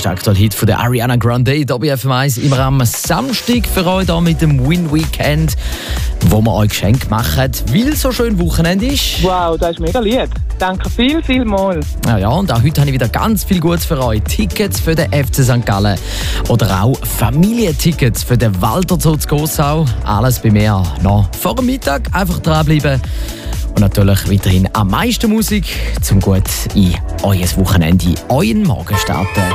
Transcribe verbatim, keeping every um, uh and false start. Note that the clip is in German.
neueste aktuelle Hit von der Ariana Grande, hier bei F M eins, immer am Samstag für euch hier mit dem Win Weekend, wo wir euch Geschenke machen, weil es so schön Wochenende ist. Wow, das ist mega lieb. Danke viel, viel mal. Ja, ja, und auch heute habe ich wieder ganz viel Gutes für euch. Tickets für den F C Sankt Gallen oder auch Familientickets für den Walter Zoo zu Gossau. Alles bei mir noch vor dem Mittag. Einfach dranbleiben. Und natürlich weiterhin am meisten Musik, zum gut in euer Wochenende, euren Morgen starten.